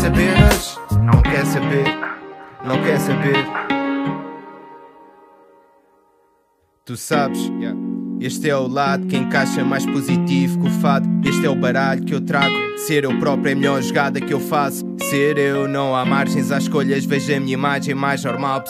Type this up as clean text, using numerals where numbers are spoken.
saber, mas não quer saber, não quer saber. Tu sabes, este é o lado que encaixa mais positivo que o fado. Este é o baralho que eu trago. Ser eu próprio é a melhor jogada que eu faço. Ser eu, não há margens às escolhas. Vejo a minha imagem mais normal